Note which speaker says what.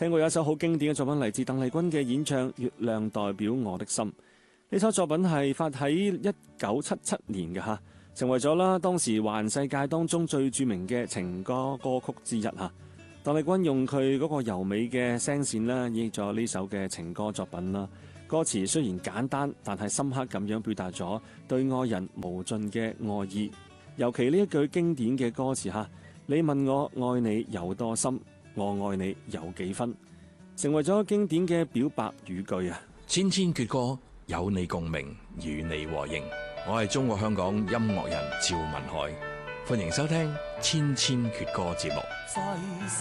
Speaker 1: 聽過有一首好經典嘅作品嚟自鄧麗君嘅演唱《月亮代表我的心》。呢首作品係發喺1977年嘅，成為咗啦當時華人世界當中最著名嘅情歌歌曲之一。鄧麗君用佢嗰個柔美嘅聲線啦，演繹咗呢首嘅情歌作品啦。歌詞雖然簡單，但係深刻咁樣表達咗對愛人無盡嘅愛意。尤其呢一句經典嘅歌詞，你問我愛你有多深，我愛你有幾分，成為咗經典嘅表白語句啊！
Speaker 2: 千千闕歌，有你共鳴，與你和應。我係中國香港音樂人趙文海，歡迎收聽千千闕歌節目。